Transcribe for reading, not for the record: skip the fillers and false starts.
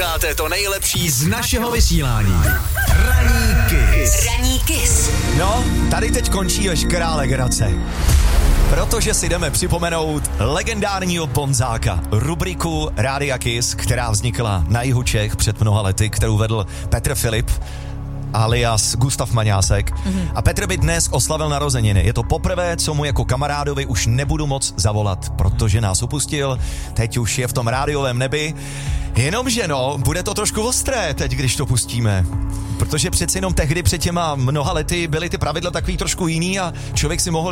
Posloucháte to nejlepší z našeho vysílání. Ranní Kiss. No, tady teď končí veškerá legrace. Protože si jdeme připomenout legendárního Bonzáka, rubriku Rádia Kiss, která vznikla na jihu Čech před mnoha lety, kterou vedl Petr Filip, alias Gustav Maňásek. A Petr by dnes oslavil narozeniny. Je to poprvé, co mu jako kamarádovi už nebudu moc zavolat, protože nás opustil, teď už je v tom rádiovém nebi. Jenomže no, bude to trošku ostré teď, když to pustíme. Protože přeci jenom tehdy před těma mnoha lety byly ty pravidla takový trošku jiný a člověk si mohl